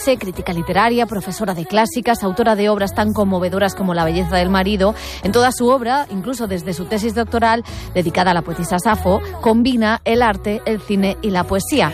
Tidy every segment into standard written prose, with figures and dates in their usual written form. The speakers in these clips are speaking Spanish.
Elche, crítica literaria, profesora de clásicas, autora de obras tan conmovedoras como La belleza del marido. En toda su obra, incluso desde su tesis doctoral dedicada a la poetisa Safo, combina el arte, el cine y la poesía.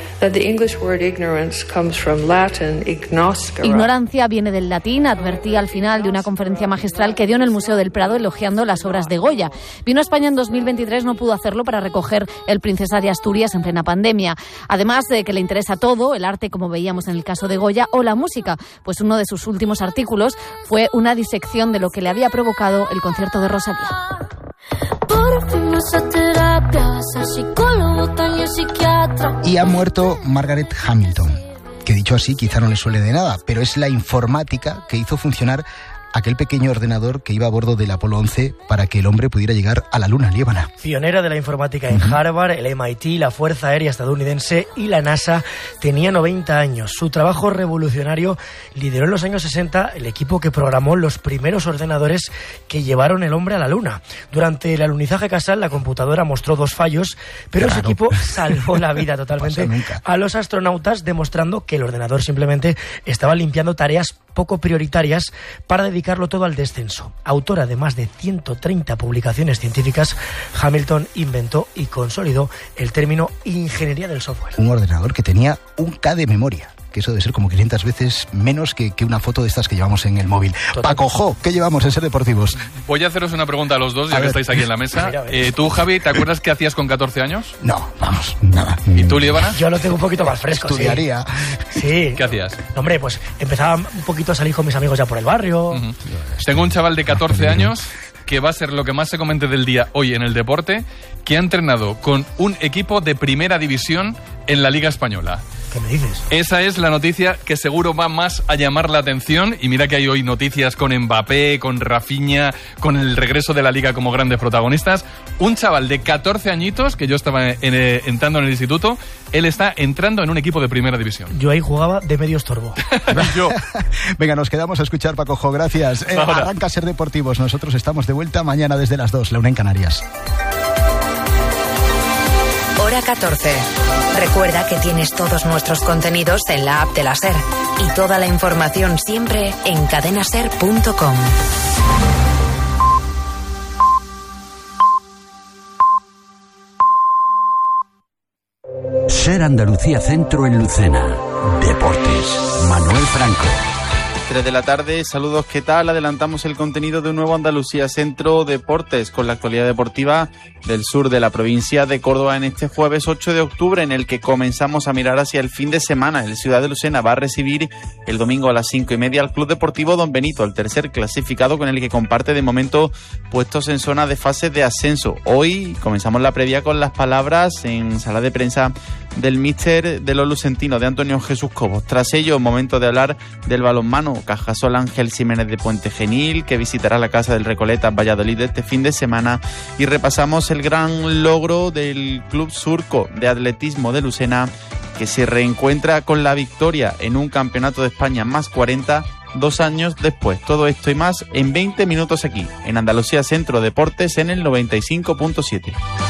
Ignorancia viene del latín, advertía al final de una conferencia magistral que dio en el Museo del Prado elogiando las obras de Goya. Vino a España en 2023, no pudo hacerlo para recoger el Princesa de Asturias en plena pandemia. Además de que le interesa todo, el arte, como veíamos en el caso de Goya, o la música, pues uno de sus últimos artículos fue una disección de lo que le había provocado el concierto de Rosalía. Y ha muerto Margaret Hamilton, que dicho así quizá no le suele de nada, pero es la informática que hizo funcionar aquel pequeño ordenador que iba a bordo del Apolo 11 para que el hombre pudiera llegar a la Luna, Liébana. Pionera de la informática en Harvard, el MIT, la Fuerza Aérea Estadounidense y la NASA, tenía 90 años. Su trabajo revolucionario lideró en los años 60 el equipo que programó los primeros ordenadores que llevaron el hombre a la Luna. Durante el alunizaje casal, la computadora mostró 2 fallos, pero ese equipo salvó la vida totalmente a los astronautas, demostrando que el ordenador simplemente estaba limpiando tareas poco prioritarias para dedicarlo todo al descenso. Autora de más de 130 publicaciones científicas, Hamilton inventó y consolidó el término ingeniería del software. Un ordenador que tenía 1K de memoria, que eso debe ser como 500 veces menos que una foto de estas que llevamos en el móvil. Total. Paco Jo, ¿qué llevamos en Ser Deportivos? Voy a haceros una pregunta a los dos, ya que estáis aquí en la mesa. Tú, Javi, ¿te acuerdas qué hacías con 14 años? No, vamos, nada. ¿Y tú, Liébana? Yo lo tengo un poquito más fresco. Estudiaría. Sí. ¿Qué hacías? Hombre, pues empezaba un poquito a salir con mis amigos ya por el barrio. Tengo un chaval de 14 años que va a ser lo que más se comente del día hoy en el deporte, que ha entrenado con un equipo de primera división en la Liga Española. ¿Qué me dices? Esa es la noticia que seguro va más a llamar la atención. Y mira que hay hoy noticias con Mbappé, con Rafinha, con el regreso de la Liga como grandes protagonistas. Un chaval de 14 añitos, que yo estaba entrando en el instituto, él está entrando en un equipo de primera división. Yo ahí jugaba de medio estorbo. Yo. Venga, nos quedamos a escuchar, Paco Jo, gracias. Arranca Ser Deportivos. Nosotros estamos de vuelta mañana desde las 2, la 1 en Canarias. Hora 14. Recuerda que tienes todos nuestros contenidos en la app de la SER y toda la información siempre en cadenaser.com. SER Andalucía Centro en Lucena. Deportes. Manuel Franco. 3 de la tarde, saludos, ¿qué tal? Adelantamos el contenido de un nuevo Andalucía Centro Deportes con la actualidad deportiva del sur de la provincia de Córdoba en este jueves 8 de octubre, en el que comenzamos a mirar hacia el fin de semana. El Ciudad de Lucena va a recibir el domingo a las 5:30 al Club Deportivo Don Benito, el tercer clasificado con el que comparte de momento puestos en zona de fase de ascenso. Hoy comenzamos la previa con las palabras en sala de prensa del míster de los lucentinos, de Antonio Jesús Cobos. Tras ello, momento de hablar del balonmano. Cajasol Ángel Jiménez de Puente Genil, que visitará la Casa del Recoletas Valladolid este fin de semana, y repasamos el gran logro del Club Surco de Atletismo de Lucena, que se reencuentra con la victoria en un Campeonato de España más 40 2 años después. Todo esto y más en 20 minutos aquí, en Andalucía Centro Deportes, en el 95.7.